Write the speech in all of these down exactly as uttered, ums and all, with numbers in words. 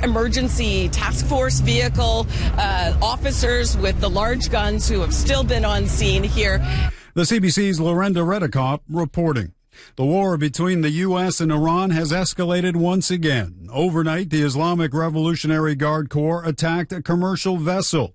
emergency task force vehicle, uh, officers with the large guns who have still been on scene here. The C B C's Lorenda Redekop reporting. The war between the U S and Iran has escalated once again. Overnight, the Islamic Revolutionary Guard Corps attacked a commercial vessel.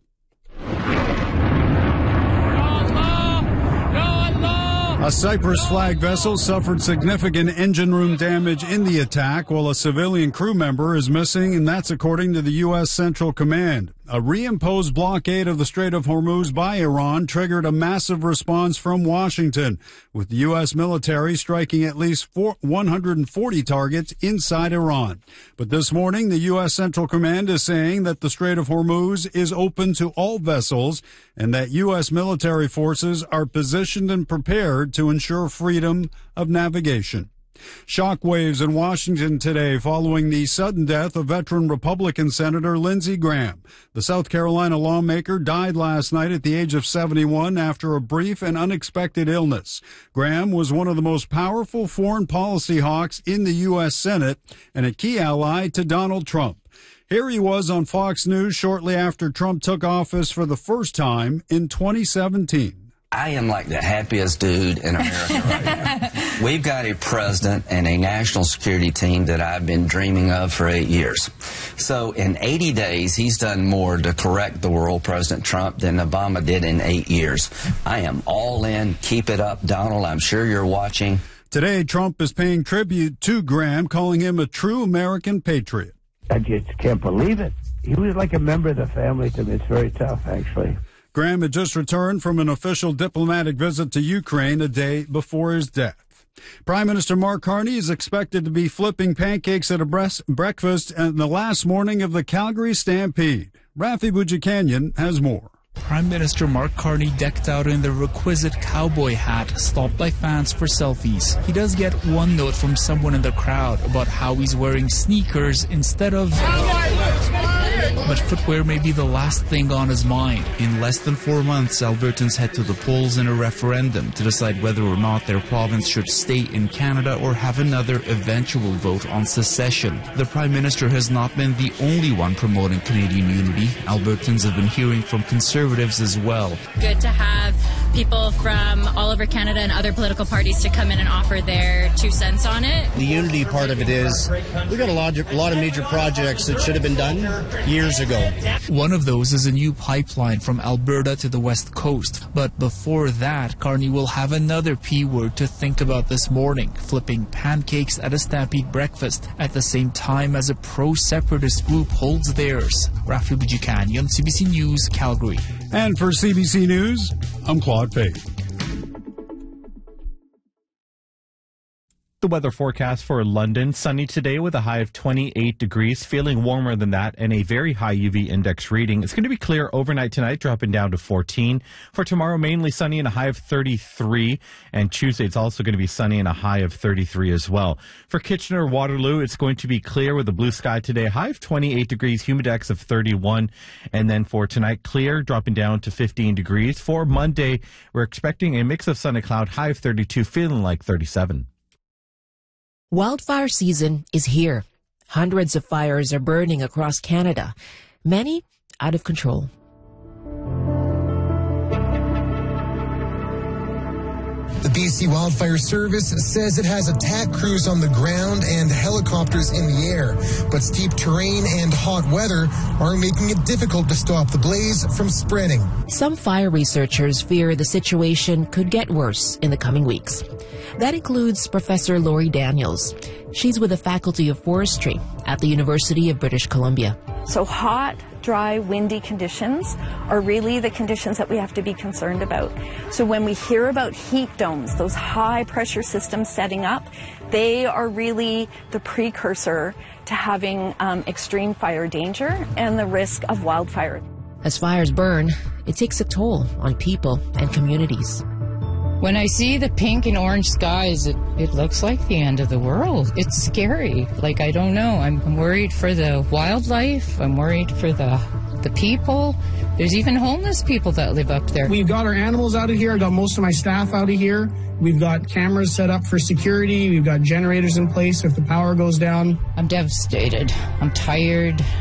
A Cyprus flag vessel suffered significant engine room damage in the attack, while a civilian crew member is missing, and that's according to the U S Central Command. A reimposed blockade of the Strait of Hormuz by Iran triggered a massive response from Washington, with the U S military striking at least one hundred forty targets inside Iran. But this morning, the U S Central Command is saying that the Strait of Hormuz is open to all vessels and that U S military forces are positioned and prepared to ensure freedom of navigation. Shockwaves in Washington today following the sudden death of veteran Republican Senator Lindsey Graham. The South Carolina lawmaker died last night at the age of seventy-one after a brief and unexpected illness. Graham was one of the most powerful foreign policy hawks in the U S Senate and a key ally to Donald Trump. Here he was on Fox News shortly after Trump took office for the first time in twenty seventeen. I am like the happiest dude in America right now. We've got a president and a national security team that I've been dreaming of for eight years. So in eighty days, he's done more to correct the world, President Trump, than Obama did in eight years. I am all in. Keep it up, Donald. I'm sure you're watching. Today, Trump is paying tribute to Graham, calling him a true American patriot. I just can't believe it. He was like a member of the family to me. It's very tough, actually. Graham had just returned from an official diplomatic visit to Ukraine a day before his death. Prime Minister Mark Carney is expected to be flipping pancakes at a breakfast in the last morning of the Calgary Stampede. Rafi Boudjikanian has more. Prime Minister Mark Carney decked out in the requisite cowboy hat, stopped by fans for selfies. He does get one note from someone in the crowd about how he's wearing sneakers instead of... But footwear may be the last thing on his mind. In less than four months, Albertans head to the polls in a referendum to decide whether or not their province should stay in Canada or have another eventual vote on secession. The Prime Minister has not been the only one promoting Canadian unity. Albertans have been hearing from Conservatives as well. Good to have people from all over Canada and other political parties to come in and offer their two cents on it. The unity part of it is we've got a lot of, a lot of major projects that should have been done years ago. One of those is a new pipeline from Alberta to the West Coast. But before that, Carney will have another P word to think about this morning, flipping pancakes at a Stampede breakfast at the same time as a pro-separatist group holds theirs. Rafi Boudjikanian, C B C News, Calgary. And for C B C News, I'm Claude Pate. The weather forecast for London, sunny today with a high of twenty-eight degrees, feeling warmer than that, and a very high U V index reading. It's going to be clear overnight tonight, dropping down to fourteen. For tomorrow, mainly sunny and a high of thirty-three. And Tuesday, it's also going to be sunny and a high of thirty-three as well. For Kitchener-Waterloo, it's going to be clear with a blue sky today, high of twenty-eight degrees, humidex of thirty-one. And then for tonight, clear, dropping down to fifteen degrees. For Monday, we're expecting a mix of sun and cloud, high of thirty-two, feeling like thirty-seven. Wildfire season is here. Hundreds of fires are burning across Canada, many out of control. The B C Wildfire Service says it has attack crews on the ground and helicopters in the air, but steep terrain and hot weather are making it difficult to stop the blaze from spreading. Some fire researchers fear the situation could get worse in the coming weeks. That includes Professor Lori Daniels. She's with the Faculty of Forestry at the University of British Columbia. So hot, dry, windy conditions are really the conditions that we have to be concerned about. So when we hear about heat domes, those high pressure systems setting up, they are really the precursor to having um, extreme fire danger and the risk of wildfire. As fires burn, it takes a toll on people and communities. When I see the pink and orange skies, it, it looks like the end of the world. It's scary. Like, I don't know. I'm, I'm worried for the wildlife. I'm worried for the the people. There's even homeless people that live up there. We've got our animals out of here. I got most of my staff out of here. We've got cameras set up for security. We've got generators in place if the power goes down. I'm devastated. I'm tired.